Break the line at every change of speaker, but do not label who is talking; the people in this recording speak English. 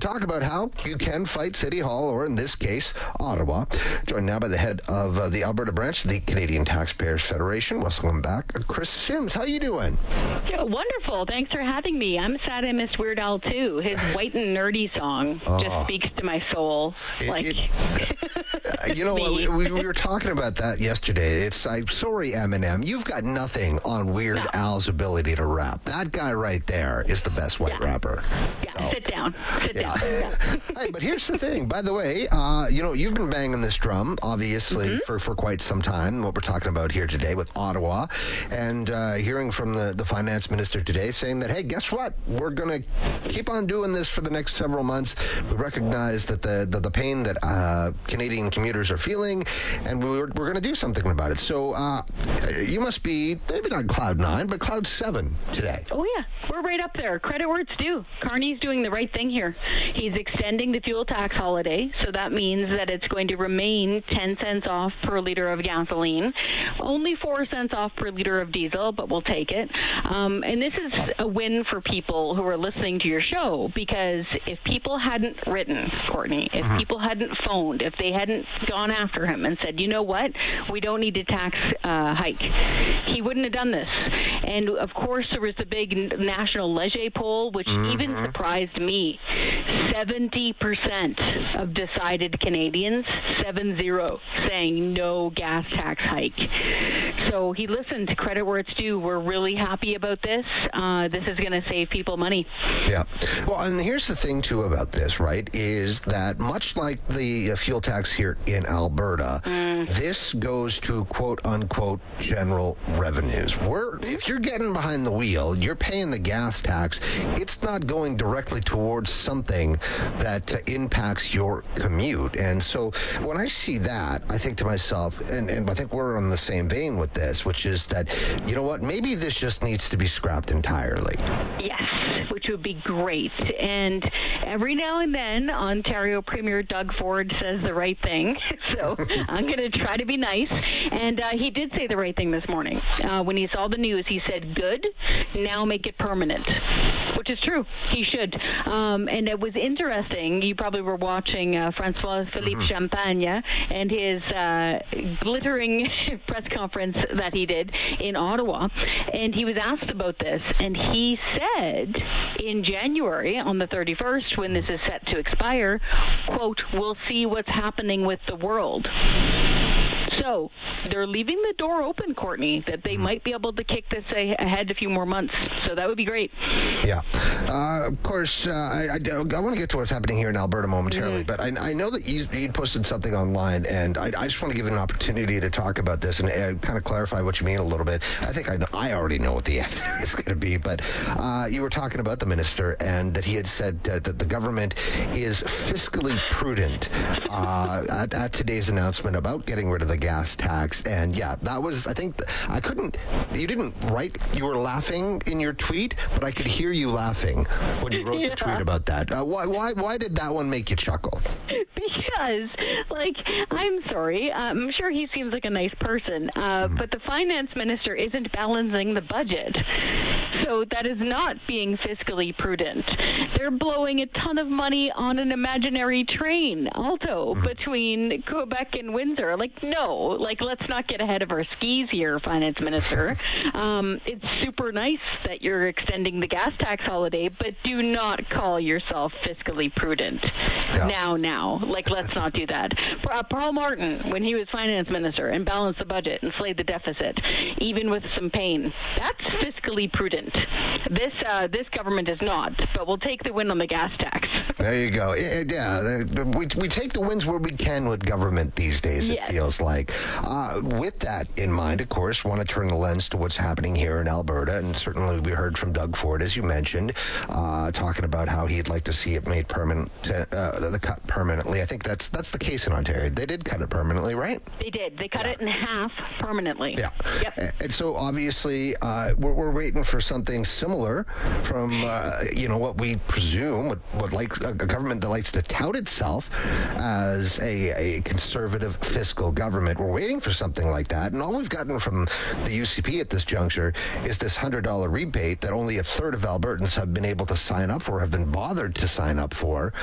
talk about how you can fight City Hall, or in this case, Ottawa. Joined now by the head of the Alberta branch of the Canadian Taxpayers Federation. Welcome back, Chris Sims. How you doing?
Yeah, wonderful. Thanks for having me. I'm sad I missed Weird Al too. His White and Nerdy song just speaks to my soul.
You know, we were talking about that yesterday. I'm sorry, Eminem. You've got nothing on Weird Al's ability to rap. That guy right there is the best white rapper.
Yeah, sit down.
Hey, but here's the thing. By the way, you've been banging this drum, obviously, for quite some time, what we're talking about here today with Ottawa, and hearing from the finance minister today saying that, hey, guess what? We're going to keep on doing this for the next several months. We recognize that the pain that Canadian commuters are feeling, and we're going to do something about it. So you must be, maybe not Cloud 9, but Cloud 7 today.
Oh, yeah. We're right up there. Credit where it's due. Carney's doing the right thing here. He's extending the fuel tax holiday, so that means that it's going to remain 10 cents off per liter of gasoline, only 4 cents off per liter of diesel, but we'll take it. And this is a win for people who are listening to your show, because if people hadn't written Courtney, if people hadn't phoned, if they hadn't gone after him and said, you know what, we don't need a tax hike, he wouldn't have done this. And of course, there was the big national Leger poll, which even surprised me. 70% of decided Canadians, 70, saying no gas tax hike. So he listened. Credit where it's due. We're really happy about this. This is going to save people money.
Yeah. Well, and here's the thing, too, about this, right, is that much like the fuel tax here in Alberta, this goes to quote-unquote general revenues. If you're getting behind the wheel, you're paying the gas tax, it's not going directly towards something that impacts your commute. And so when I see that, I think to myself, and I think we're on the same vein with this, which is that, you know what, maybe this just needs to be scrapped entirely.
Yes, which would be great. And every now and then, Ontario Premier Doug Ford says the right thing. So I'm going to try to be nice. And he did say the right thing this morning. When he saw the news, he said, good, now make it permanent, which is true. He should. And it was interesting. You probably were watching François-Philippe Champagne and his glittering press conference that he did in Ottawa. And he was asked about this. And he said in January, on the 31st, when this is set to expire, quote, we'll see what's happening with the world. So they're leaving the door open, Courtney, that they might be able to kick this ahead a few more months. So that would be great.
Yeah. Of course, I want to get to what's happening here in Alberta momentarily, but I know that you posted something online, and I just want to give you an opportunity to talk about this and kind of clarify what you mean a little bit. I think I already know what the answer is going to be, but you were talking about the minister and that he had said that the government is fiscally prudent at today's announcement about getting rid of the gas tax. And yeah, that was, I think, you didn't write, you were laughing in your tweet, but I could hear you laughing when you wrote the tweet about that. Why did that one make you chuckle?
Because, I'm sorry, I'm sure he seems like a nice person, but the finance minister isn't balancing the budget. So that is not being fiscally prudent. They're blowing a ton of money on an imaginary train, Alto, between Quebec and Windsor. No, let's not get ahead of our skis here, finance minister. It's super nice that you're extending the gas tax holiday, but do not call yourself fiscally prudent. Yeah. Now. Let's not do that. Paul Martin, when he was finance minister and balanced the budget and slayed the deficit, even with some pain, that's fiscally prudent. This government is not, but we'll take the win on the gas tax.
There you go. Yeah, we take the wins where we can with government these days, it feels like. With that in mind, of course, want to turn the lens to what's happening here in Alberta, and certainly we heard from Doug Ford, as you mentioned, talking about how he'd like to see it made permanent, the cut permanently. I think that's the case in Ontario. They did cut it permanently, right?
They did. They cut it in half permanently.
Yeah. Yep. And so obviously we're waiting for something similar from what we presume what likes a government that likes to tout itself as a conservative fiscal government. We're waiting for something like that, and all we've gotten from the UCP at this juncture is this $100 rebate that only a third of Albertans have been able to sign up for, have been bothered to sign up for.